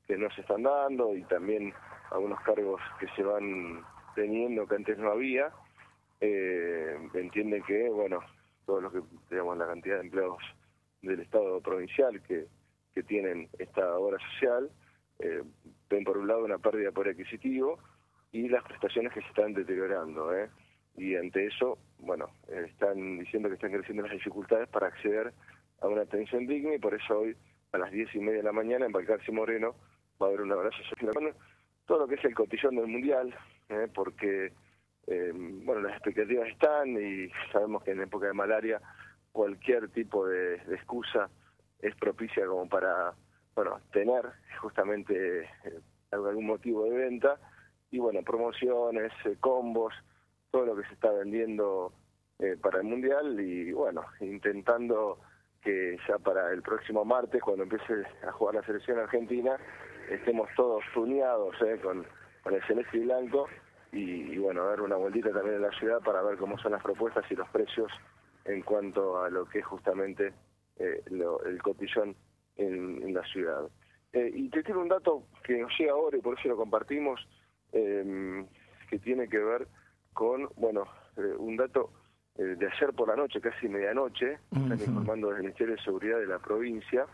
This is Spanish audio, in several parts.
que no se están dando y también algunos cargos que se van teniendo que antes no había. Entienden que, bueno, todo lo que, digamos, la cantidad de empleados del Estado provincial que tienen esta obra social, ven por un lado una pérdida de poder adquisitivo y las prestaciones que se están deteriorando, y ante eso, bueno, están diciendo que están creciendo las dificultades para acceder a una atención digna, y por eso hoy a las 10:30 de la mañana en Balcarce Moreno va a haber un abrazo social. Bueno, todo lo que es el cotillón del Mundial, porque bueno, las expectativas están y sabemos que en época de malaria cualquier tipo de excusa es propicia como para, bueno, tener justamente algún motivo de venta, y bueno, promociones, combos, todo lo que se está vendiendo para el Mundial, y bueno, intentando que ya para el próximo martes, cuando empiece a jugar la selección argentina, estemos todos tuneados con el celeste y blanco, y bueno, dar una vueltita también en la ciudad para ver cómo son las propuestas y los precios en cuanto a lo que es justamente el cotillón en la ciudad. Y te tiro un dato que nos llega ahora y por eso lo compartimos, que tiene que ver con, bueno, un dato de ayer por la noche, casi medianoche, están informando desde el Ministerio de Seguridad de la provincia,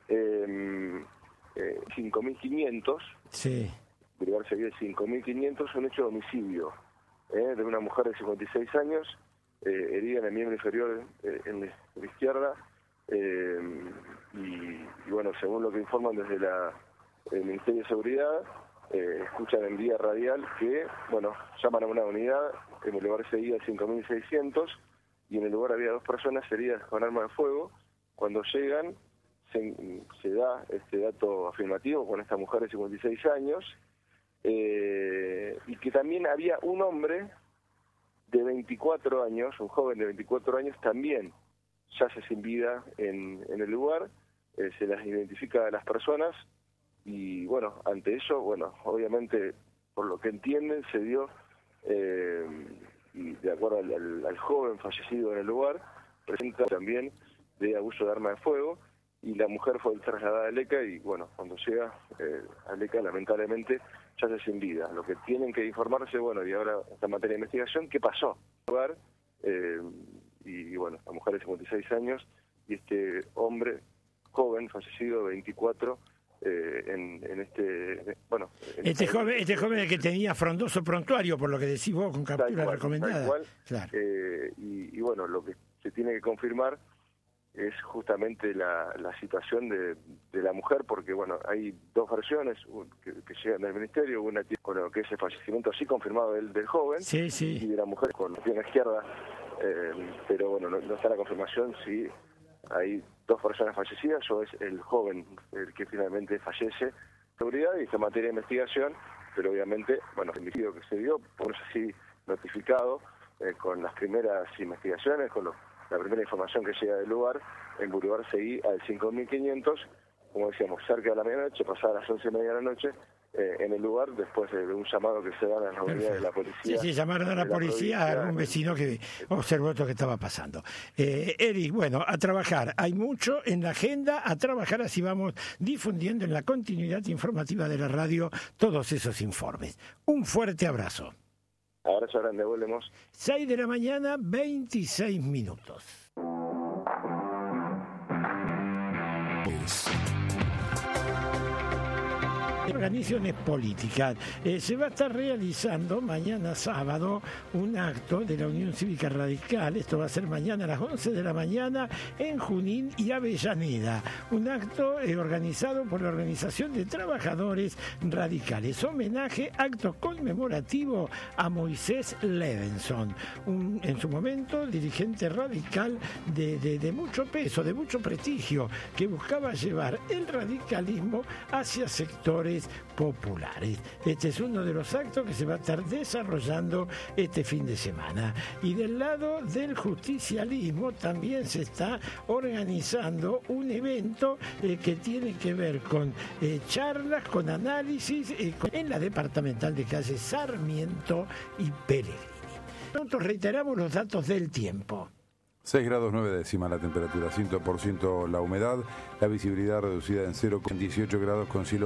5.500, sí. Bolívar Seguí 5.500, un hecho de homicidio de una mujer de 56 años, herida en el miembro inferior en la izquierda, y bueno, según lo que informan desde el Ministerio de Seguridad, escuchan en vía radial que, bueno, llaman a una unidad, en el lugar seguía 5.600, y en el lugar había 2 personas heridas con arma de fuego. Cuando llegan, se da este dato afirmativo con esta mujer de 56 años, y que también había un hombre de 24 años, un joven de 24 años, también yace sin vida en el lugar. Se las identifica a las personas, y bueno, ante eso, bueno, obviamente, por lo que entienden, se dio, y de acuerdo al joven fallecido en el lugar, presenta también de abuso de arma de fuego, y la mujer fue trasladada a Leca, y bueno, cuando llega a Leca, lamentablemente, yace sin vida. Lo que tienen que informarse, bueno, y ahora está en materia de investigación, ¿qué pasó? Y bueno, la mujer de 56 años, y este hombre joven fallecido de 24, bueno... Este joven que tenía frondoso prontuario, por lo que decís vos, con captura recomendada. Tal cual. Claro. Y bueno, lo que se tiene que confirmar es justamente la situación de la mujer, porque bueno, hay 2 versiones que llegan del ministerio, una con lo que es el fallecimiento así confirmado del joven, sí, sí, y de la mujer con la pierna izquierda, pero bueno, no está la confirmación si hay 2 personas fallecidas o es el joven el que finalmente fallece. Seguridad y esta materia de investigación, pero obviamente, bueno, el homicidio que se dio, por eso así notificado, con las primeras investigaciones, con la primera información que llega del lugar, en Bolívar Seguí al 5.500, como decíamos, cerca de la medianoche, pasada las 11:30 de la noche, en el lugar, después de un llamado que se da a las unidades de la policía. Sí, llamaron a la policía, a algún vecino que observó esto que estaba pasando. Eri, bueno, a trabajar, hay mucho en la agenda, a trabajar, así vamos difundiendo en la continuidad informativa de la radio todos esos informes. Un fuerte abrazo. Abrazo grande, volvemos. 6 de la mañana, 26 minutos. Organizaciones políticas. Se va a estar realizando mañana sábado un acto de la Unión Cívica Radical. Esto va a ser mañana a las 11 de la mañana en Junín y Avellaneda. Un acto organizado por la Organización de Trabajadores Radicales. Homenaje, acto conmemorativo a Moisés Levenson, en su momento dirigente radical de mucho peso, de mucho prestigio, que buscaba llevar el radicalismo hacia sectores populares. Este es uno de los actos que se va a estar desarrollando este fin de semana. Y del lado del justicialismo también se está organizando un evento que tiene que ver con charlas, con análisis en la departamental de calle Sarmiento y Pellegrini. Nosotros reiteramos los datos del tiempo. 6 grados 9 décimas la temperatura, 100% la humedad, la visibilidad reducida en 0,18 grados con cielo